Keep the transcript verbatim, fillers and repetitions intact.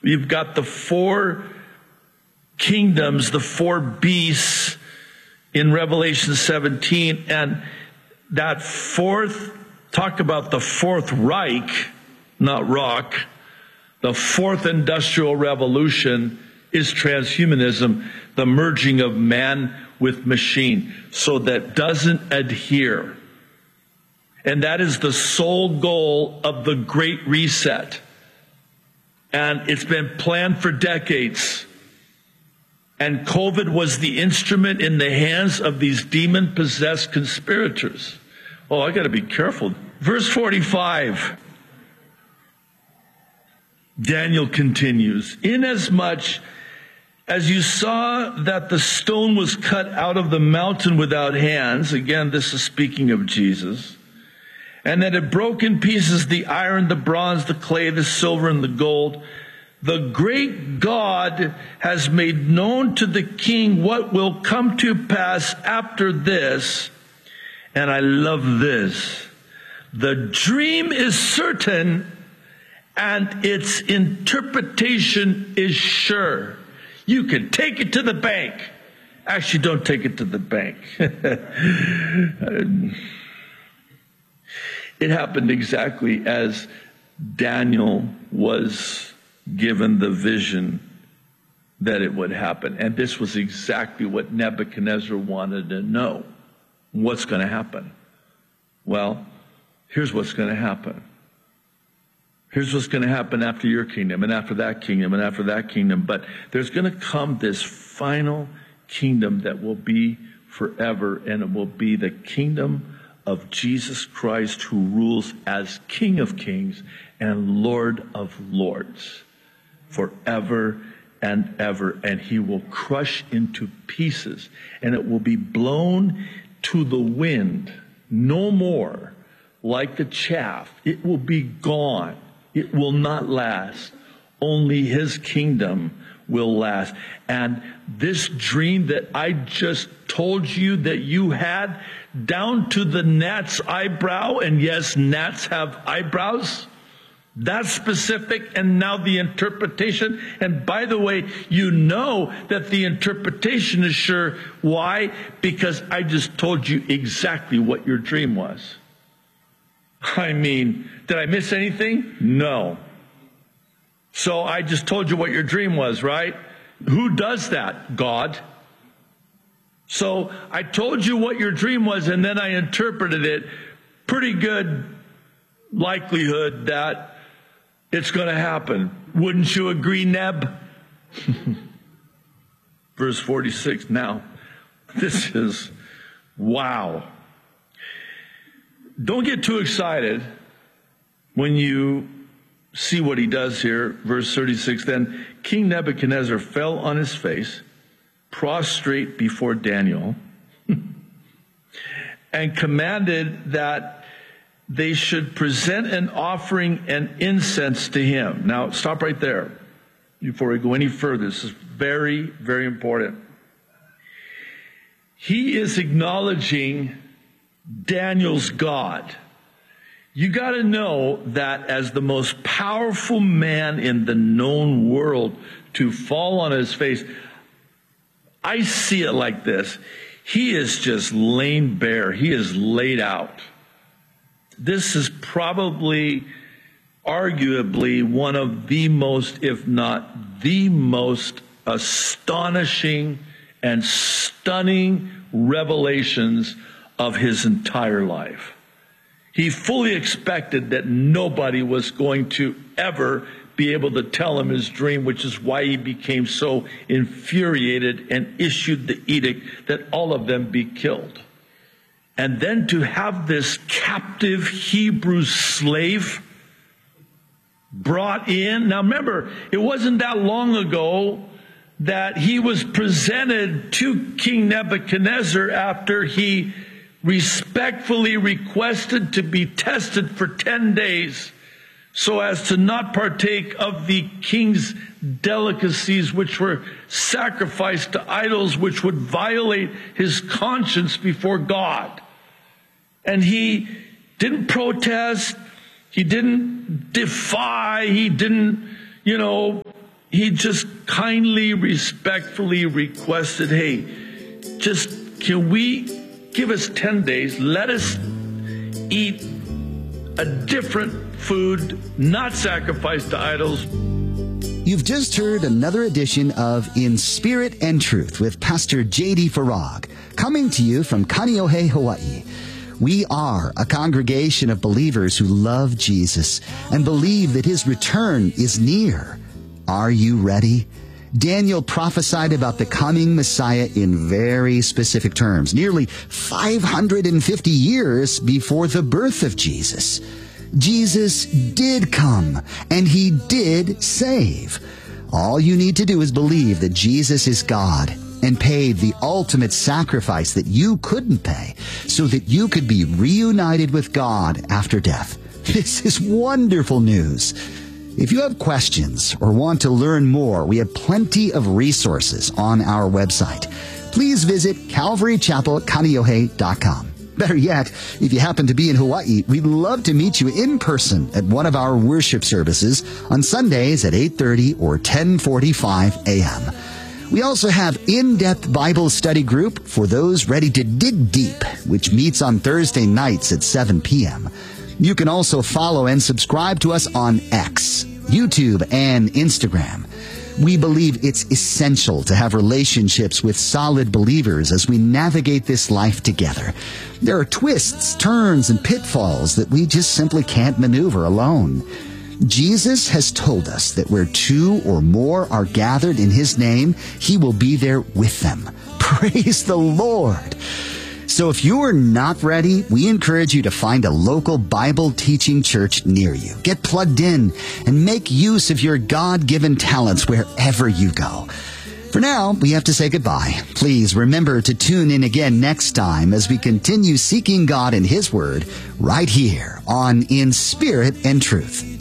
You've got the four kingdoms, the four beasts in Revelation seventeen, and that fourth, talk about the Fourth Reich, not rock, the fourth industrial revolution is transhumanism, the merging of man with machine, so that doesn't adhere. And that is the sole goal of the Great Reset. And it's been planned for decades. And COVID was the instrument in the hands of these demon-possessed conspirators. Oh, I got to be careful. Verse forty-five. Daniel continues, inasmuch as you saw that the stone was cut out of the mountain without hands, again, this is speaking of Jesus, and that it broke in pieces the iron, the bronze, the clay, the silver, and the gold, the great God has made known to the king what will come to pass after this. And I love this. The dream is certain, and its interpretation is sure. You can take it to the bank. Actually, don't take it to the bank. It happened exactly as Daniel was given the vision that it would happen. And this was exactly what Nebuchadnezzar wanted to know. What's going to happen? Well, here's what's going to happen. Here's what's going to happen after your kingdom, and after that kingdom, and after that kingdom. But there's going to come this final kingdom that will be forever, and it will be the kingdom of Jesus Christ, who rules as King of Kings and Lord of Lords forever and ever. And he will crush into pieces, and it will be blown to the wind, no more like the chaff. It will be gone. It will not last. Only his kingdom will last. And this dream that I just told you that you had, down to the gnat's eyebrow, and yes, gnats have eyebrows, that's specific. And now the interpretation. And by the way, you know that the interpretation is sure. Why? Because I just told you exactly what your dream was. I mean, did I miss anything? No. So I just told you what your dream was, right? Who does that? God. So I told you what your dream was, and then I interpreted it. Pretty good likelihood that it's going to happen. Wouldn't you agree, Neb? Verse forty-six. Now, this is wow. Don't get too excited when you see what he does here. Verse thirty-six, then King Nebuchadnezzar fell on his face, prostrate before Daniel, and commanded that they should present an offering and incense to him. Now, stop right there before we go any further. This is very, very important. He is acknowledging Daniel's God. You got to know that as the most powerful man in the known world to fall on his face, I see it like this. He is just laid bare. He is laid out. This is probably, arguably, one of the most, if not the most astonishing and stunning revelations of his entire life. He fully expected that nobody was going to ever be able to tell him his dream, which is why he became so infuriated and issued the edict that all of them be killed. And then to have this captive Hebrew slave brought in. Now remember, it wasn't that long ago that he was presented to King Nebuchadnezzar after he respectfully requested to be tested for ten days so as to not partake of the king's delicacies, which were sacrificed to idols, which would violate his conscience before God. And he didn't protest, he didn't defy, he didn't, you know, he just kindly, respectfully requested, hey, just can we give us ten days, let us eat a different food, not sacrificed to idols. You've just heard another edition of In Spirit and Truth with Pastor J D Farag, coming to you from Kaneohe, Hawaii. We are a congregation of believers who love Jesus and believe that his return is near. Are you ready? Daniel prophesied about the coming Messiah in very specific terms, nearly five hundred fifty years before the birth of Jesus. Jesus did come, and he did save. All you need to do is believe that Jesus is God and paid the ultimate sacrifice that you couldn't pay so that you could be reunited with God after death. This is wonderful news. If you have questions or want to learn more, we have plenty of resources on our website. Please visit calvary chapel kaneohe dot com. Better yet, if you happen to be in Hawaii, we'd love to meet you in person at one of our worship services on Sundays at eight thirty or ten forty-five a.m. We also have in-depth Bible study group for those ready to dig deep, which meets on Thursday nights at seven p.m. You can also follow and subscribe to us on X, YouTube, and Instagram. We believe it's essential to have relationships with solid believers as we navigate this life together. There are twists, turns, and pitfalls that we just simply can't maneuver alone. Jesus has told us that where two or more are gathered in his name, he will be there with them. Praise the Lord! So if you are not ready, we encourage you to find a local Bible teaching church near you. Get plugged in and make use of your God-given talents wherever you go. For now, we have to say goodbye. Please remember to tune in again next time as we continue seeking God and his word right here on In Spirit and Truth.